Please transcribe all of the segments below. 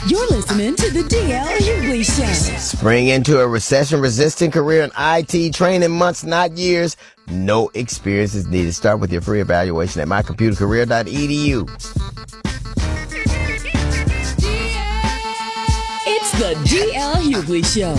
You're listening to the DL Hughley Show. Spring into a recession-resistant career in IT, training months, not years. No experience is needed. Start with your free evaluation at mycomputercareer.edu. It's the DL Hughley Show.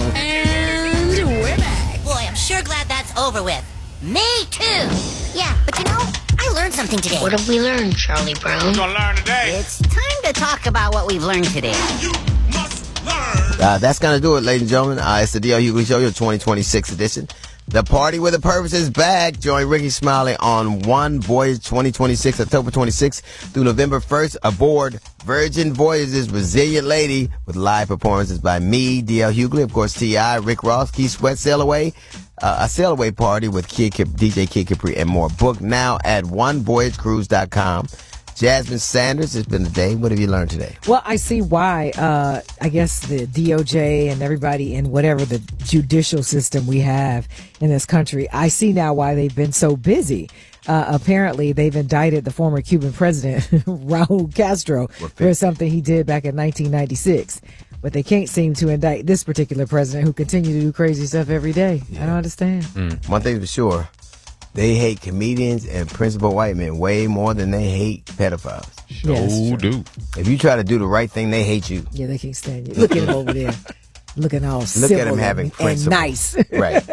And we're back. Boy, I'm sure glad that's over with. Me too. Yeah, but you know, I learned something today. What have we learned, Charlie Brown? We're gonna learn today. It's time to talk about what we've learned today. You must learn. That's going to do it, ladies and gentlemen. It's the DL Hughley Show, your 2026 edition. The Party with a Purpose is back. Join Ricky Smiley on One Voyage 2026, October 26th through November 1st aboard Virgin Voyages Resilient Lady with live performances by me, DL Hughley, of course, T.I., Rick Ross, Keith Sweat, Sail Away, a sail away party with DJ Kid Capri and more. Book now at onevoyagecruise.com. Jasmine Sanders, it's been a day. What have you learned today? Well, I see why, I guess the DOJ and everybody in whatever the judicial system we have in this country, I see now why they've been so busy. Apparently, they've indicted the former Cuban president, Raul Castro, for something he did back in 1996. But they can't seem to indict this particular president who continues to do crazy stuff every day. Yeah. I don't understand. One thing for sure, they hate comedians and principal white men way more than they hate pedophiles. Yeah, do. If you try to do the right thing, they hate you. Yeah, they can't stand you. Look at him over there. Looking all Look at him having and principles. nice. Right.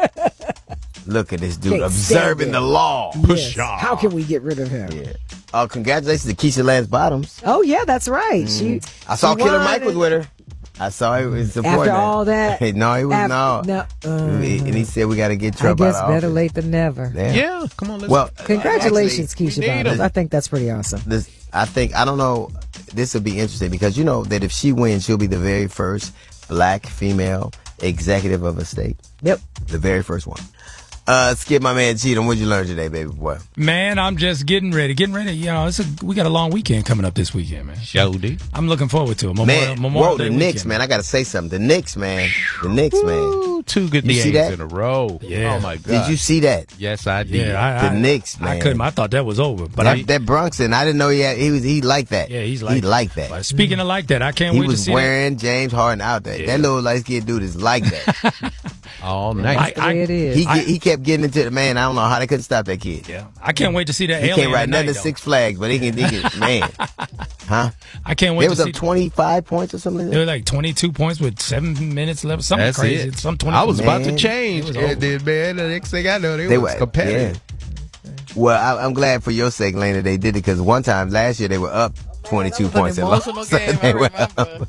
Look at this dude Can't observing stand the it. law. Yes. How can we get rid of him? Yeah. Congratulations to Keisha Lance Bottoms. Oh, yeah, that's right. I saw she Killer won Mike was with her. I saw he was supporting After all that? No, he was not. No. And he said we got to get I trouble guess out of better office. late than never. Yeah, come on. Let's Well, Congratulations, actually, Keisha Bottoms. I think that's pretty awesome. I don't know, this will be interesting because you know that if she wins, she'll be the very first black female executive of a state. Yep. The very first one. Skip, my man Cheatham, what'd you learn today, baby boy? Man, I'm just getting ready. You know, we got a long weekend coming up this weekend, man. Showdy. I'm looking forward to it. Whoa, the Knicks, man. I got to say something. The Knicks, man. Ooh, 2 good You see games that? in a row. Yeah. Oh, my God. Did you see that? Yes, I did. Yeah, The Knicks, man. I thought that was over. But that Bronxon, I didn't know he liked that. Yeah, he liked that. But speaking of like that, I can't He wait to was see wearing James Harden out there. Yeah. That little light-skinned dude is like that. All night. That's the way it is. He kept getting into the man. I don't know how they couldn't stop that kid. Yeah, I can't wait to see that. He alien can't ride tonight, nothing to though. Six Flags, but he can man. Huh? I can't wait They to was see. up 25 points or something like They that. were like 22 points with 7 minutes left. Something That's crazy. it. Some 20. I was about Man. to change. It was And over. then, man, the next thing I know, they was competitive. Yeah. Well, I'm glad for your sake, Lena, they did it because one time last year they were up 22 points and lost. Emotional game, I remember.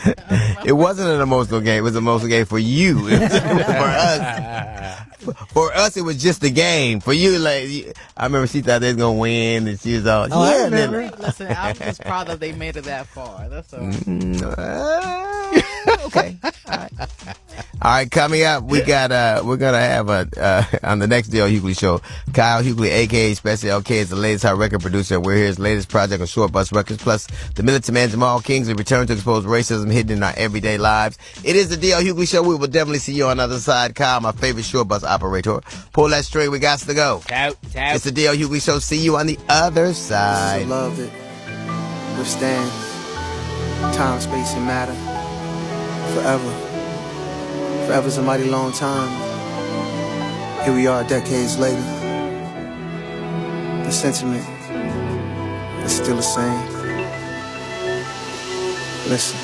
It wasn't an emotional game. It was an emotional game for you. It was for us. For us, it was just a game. For you, like, I remember she thought they was gonna win, and she was all, I and then- remember. Listen, I'm just proud that they made it that far. That's all. Okay. All right. Coming up, we're gonna have on the next Dale Hughley show, Kyle Hughley, aka Special LK, is the latest hot record producer. We're his latest project on Short Bus Records. Plus, the militant man Jamal Kingsley return to expose racism hidden in our everyday lives. It is the Dale Hughley show. We will definitely see you on the other side. Kyle, my favorite short bus operator. Pull that string. We got to go. It's the Dale Hughley show. See you on the other side. It's a love that withstands time, space, and matter forever. Forever's a mighty long time. Here we are decades later. The sentiment is still the same. Listen.